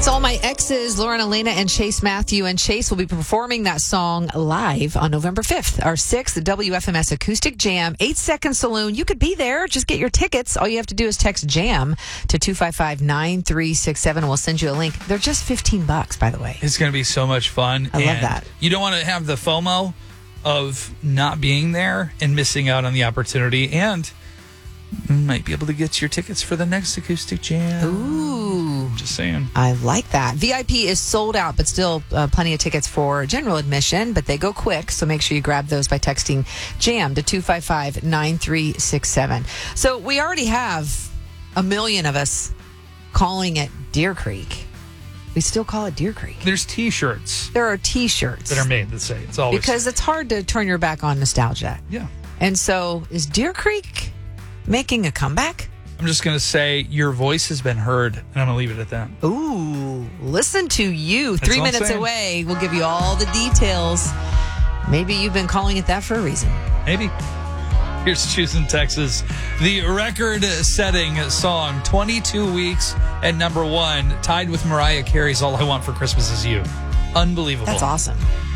That's All My Exes, Lauren Elena and Chase Matthew. And Chase will be performing that song live on November 5th, our 6th WFMS Acoustic Jam, 8 Second Saloon. You could be there. Just get your tickets. All you have to do is text JAM to 255-9367. We'll send you a link. They're just $15, by the way. It's going to be so much fun. I love that. You don't want to have the FOMO of not being there and missing out on the opportunity. And you might be able to get your tickets for the next Acoustic Jam. Ooh. Just saying. I like that. VIP is sold out, but still plenty of tickets for general admission, but they go quick, so make sure you grab those by texting JAM to 255-9367. So we already have a million of us calling it Deer Creek. We still call it Deer Creek. There's T-shirts There are T-shirts that are made that say it's always because it's hard to turn your back on nostalgia. Yeah. And so is Deer Creek making a comeback? I'm just going to say your voice has been heard, and I'm going to leave it at that. Ooh, listen to you. That's 3 all I'm minutes saying. away. We'll give you all the details. Maybe you've been calling it that for a reason. Maybe. Here's Choosing Texas. The record-setting song, 22 weeks at number 1, tied with Mariah Carey's All I Want for Christmas Is You. Unbelievable. That's awesome.